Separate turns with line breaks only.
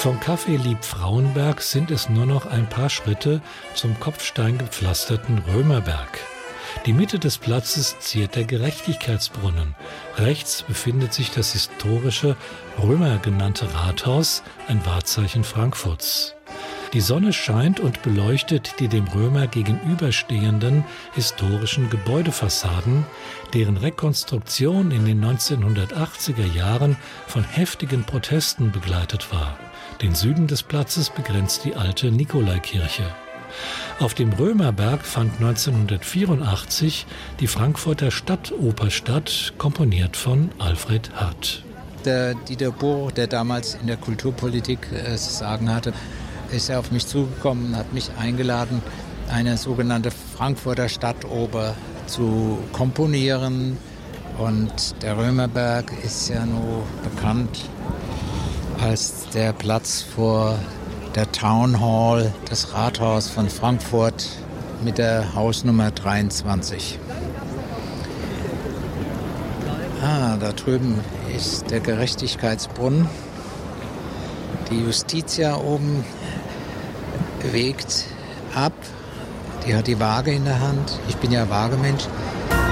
Vom Café Liebfrauenberg sind es nur noch ein paar Schritte zum kopfsteingepflasterten Römerberg. Die Mitte des Platzes ziert der Gerechtigkeitsbrunnen. Rechts befindet sich das historische Römer genannte Rathaus, ein Wahrzeichen Frankfurts. Die Sonne scheint und beleuchtet die dem Römer gegenüberstehenden historischen Gebäudefassaden, deren Rekonstruktion in den 1980er Jahren von heftigen Protesten begleitet war. Den Süden des Platzes begrenzt die alte Nikolaikirche. Auf dem Römerberg fand 1984 die Frankfurter Stadtoper statt, komponiert von Alfred Hart.
Der Dieter Bohrer, der damals in der Kulturpolitik Sagen hatte, ist er auf mich zugekommen, hat mich eingeladen, eine sogenannte Frankfurter Stadtoper zu komponieren. Und der Römerberg ist ja nur bekannt als der Platz vor der Town Hall, das Rathaus von Frankfurt mit der Hausnummer 23. Da drüben ist der Gerechtigkeitsbrunnen. Die Justitia oben wägt ab. Die hat die Waage in der Hand. Ich bin ja Waagemensch.